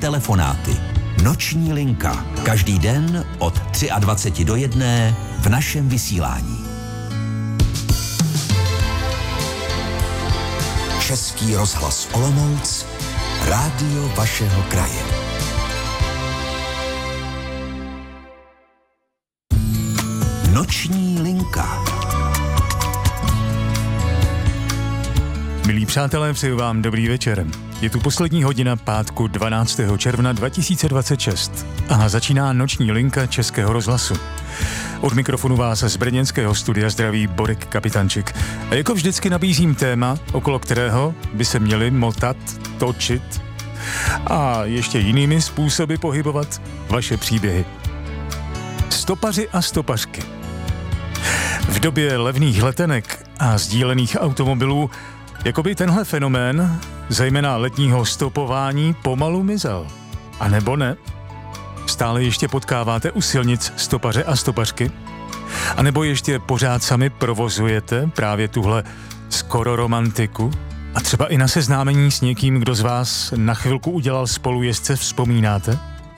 telefonáty. Noční linka. Každý den od 23 do 1 v našem vysílání. Český rozhlas Olomouc, rádio vašeho kraje. Noční linka. Milí přátelé, přeju vám dobrý večer. Je tu poslední hodina pátku 12. června 2026 a začíná noční linka Českého rozhlasu. Od mikrofonu vás z brněnského studia zdraví Borek Kapitančik. A jako vždycky nabízím téma, okolo kterého by se měli motat, točit a ještě jinými způsoby pohybovat vaše příběhy. Stopaři a stopařky. V době levných letenek a sdílených automobilů jakoby tenhle fenomén, zejména letního stopování, pomalu mizel. A nebo ne? Stále ještě potkáváte u silnic stopaře a stopařky? A nebo ještě pořád sami provozujete právě tuhle skoro romantiku? A třeba i na seznámení s někým, kdo z vás na chvilku udělal spolujezdce, vzpomínáte?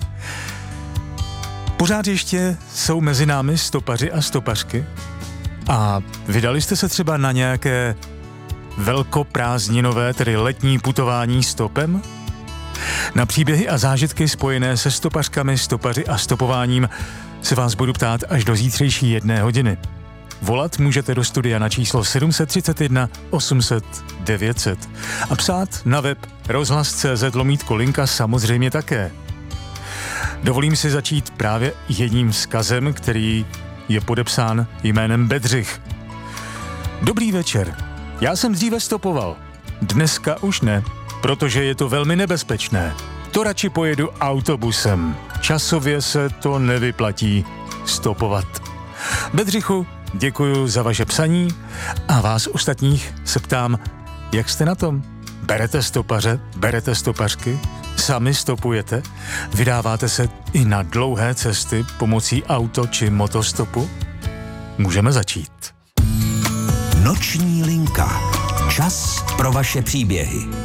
Pořád ještě jsou mezi námi stopaři a stopařky? A vydali jste se třeba na nějaké velkoprázdninové, tedy letní putování stopem? Na příběhy a zážitky spojené se stopařkami, stopaři a stopováním se vás budu ptát až do zítřejší 1 hodiny. Volat můžete do studia na číslo 731 800 900 a psát na web rozhlas.cz/linka samozřejmě také. Dovolím si začít právě jedním vzkazem, který je podepsán jménem Bedřich. Dobrý večer. Já jsem dříve stopoval. Dneska už ne, protože je to velmi nebezpečné. To radši pojedu autobusem. Časově se to nevyplatí stopovat. Bedřichu, děkuju za vaše psaní a vás ostatních se ptám, jak jste na tom? Berete stopaře, berete stopařky? Sami stopujete? Vydáváte se i na dlouhé cesty pomocí auto či motostopu? Můžeme začít. Noční linka. Čas pro vaše příběhy.